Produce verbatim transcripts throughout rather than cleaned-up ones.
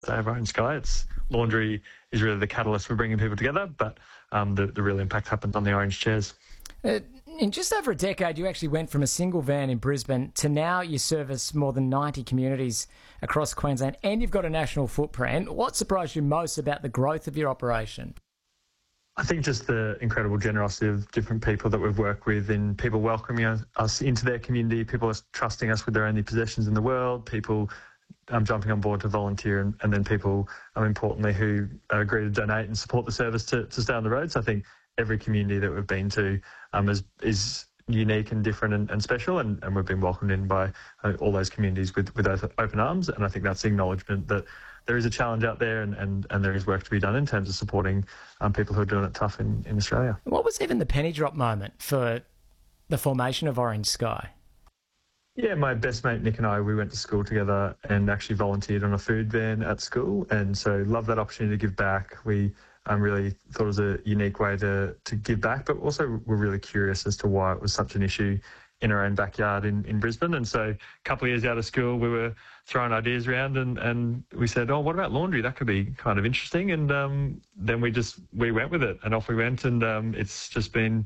over Orange Sky. It's laundry is really the catalyst for bringing people together, but um, the, the real impact happens on the orange chairs. Uh, in just over a decade, you actually went from a single van in Brisbane to now you service more than ninety communities across Queensland, and you've got a national footprint. What surprised you most about the growth of your operation? I think just the incredible generosity of different people that we've worked with, and people welcoming us, us into their community, people trusting us with their only possessions in the world, people um, jumping on board to volunteer, and, and then people, um, importantly, who agree to donate and support the service to, to stay on the road. So I think every community that we've been to um, is, is unique and different and, and special, and, and we've been welcomed in by uh, all those communities with, with open arms. And I think that's the acknowledgement that there is a challenge out there, and, and, and there is work to be done in terms of supporting um, people who are doing it tough in, in Australia. What was even the penny drop moment for the formation of Orange Sky? Yeah, my best mate Nick and I, we went to school together and actually volunteered on a food van at school, and so love that opportunity to give back. We um, really thought it was a unique way to, to give back, but also we're really curious as to why it was such an issue in our own backyard in, in Brisbane. And so a couple of years out of school, we were throwing ideas around, and, and we said, oh, what about laundry? That could be kind of interesting. And um, then we just, we went with it, and off we went. And um, it's just been,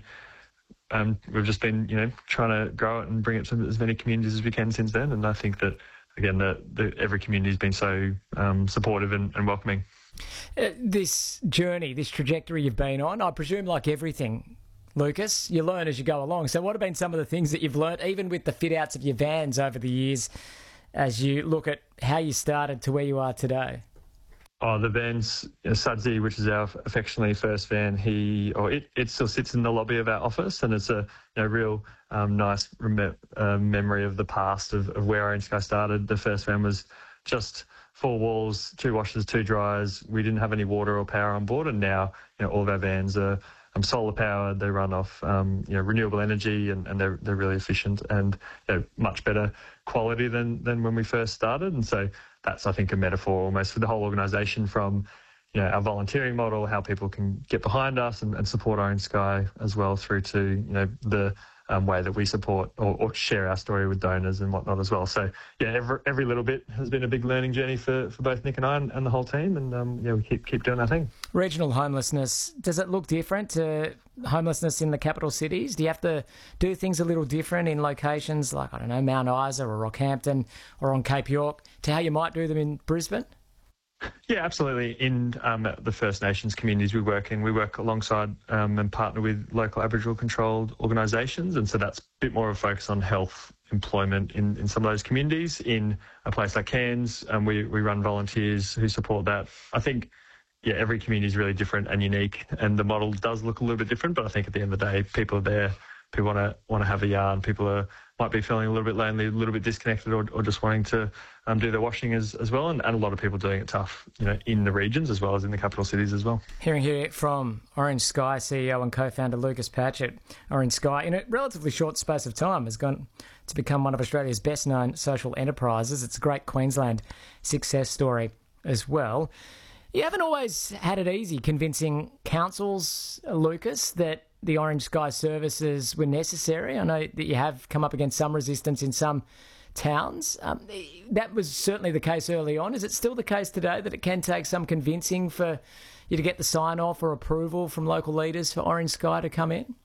um, we've just been, you know, trying to grow it and bring it to as many communities as we can since then. And I think that, again, that, that every community has been so um, supportive and, and welcoming. Uh, this journey, this trajectory you've been on, I presume like everything, Lucas, you learn as you go along. So what have been some of the things that you've learnt, even with the fit-outs of your vans over the years, as you look at how you started to where you are today? Oh, the vans, you know, Sudsy, which is our affectionately first van, he or it, it still sits in the lobby of our office, and it's a you know, real um, nice rem- uh, memory of the past of, of where Orange Sky started. The first van was just four walls, two washers, two dryers. We didn't have any water or power on board, and now you know all of our vans are um, solar powered. They run off um, you know renewable energy, and, and they're they're really efficient and you know, much better quality than than when we first started. And so that's, I think, a metaphor almost for the whole organisation, from you know our volunteering model, how people can get behind us and, and support Orange Sky as well, through to you know the Um, way that we support or, or share our story with donors and whatnot as well. So yeah, every, every little bit has been a big learning journey for, for both Nick and I and, and the whole team, and um, yeah, we keep keep doing our thing. Regional homelessness, does it look different to homelessness in the capital cities? Do you have to do things a little different in locations like, I don't know, Mount Isa or Rockhampton or on Cape York to how you might do them in Brisbane? Yeah, absolutely. In um, the First Nations communities we work in, we work alongside um, and partner with local Aboriginal controlled organisations, and so that's a bit more of a focus on health, employment in, in some of those communities. In a place like Cairns, um, we, we run volunteers who support that. I think, yeah, every community is really different and unique, and the model does look a little bit different, but I think at the end of the day, people are there, people want to want to have a yarn, people are might be feeling a little bit lonely, a little bit disconnected, or, or just wanting to um, do their washing as, as well, and, and a lot of people doing it tough, you know, in the regions as well as in the capital cities as well. Hearing here from Orange Sky C E O and co-founder Lucas Patchett. Orange Sky, in a relatively short space of time, has gone to become one of Australia's best-known social enterprises. It's a great Queensland success story as well. You haven't always had it easy convincing councils, Lucas, that the Orange Sky services were necessary. I know that you have come up against some resistance in some towns. Um, that was certainly the case early on. Is it still the case today that it can take some convincing for you to get the sign-off or approval from local leaders for Orange Sky to come in?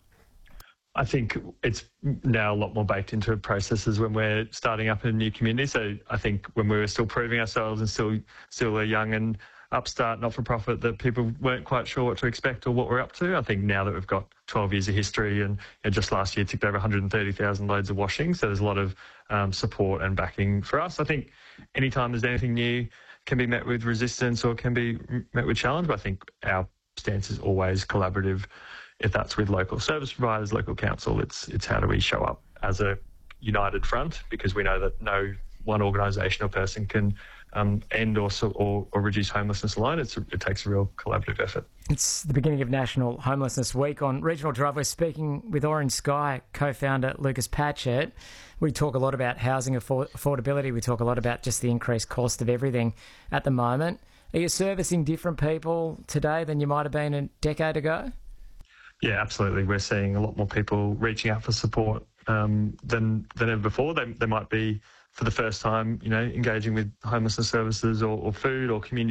I think it's now a lot more baked into processes when we're starting up in a new community. So I think when we were still proving ourselves and still still a young and upstart not-for-profit, that people weren't quite sure what to expect or what we're up to. I think now that we've got twelve years of history, and you know, just last year ticked over one hundred thirty thousand loads of washing, so there's a lot of um, support and backing for us. I think anytime there's anything new can be met with resistance or can be met with challenge, but I think our stance is always collaborative. If that's with local service providers, local council, it's it's how do we show up as a united front, because we know that no one organisation or person can um, end or, or or reduce homelessness alone. It's a, it takes a real collaborative effort. It's the beginning of National Homelessness Week. On Regional Drive, we're speaking with Orange Sky co-founder Lucas Patchett. We talk a lot about housing afford- affordability. We talk a lot about just the increased cost of everything at the moment. Are you servicing different people today than you might have been a decade ago? Yeah, absolutely. We're seeing a lot more people reaching out for support um, than than ever before. They they might be for the first time, you know, engaging with homelessness services or, or food or community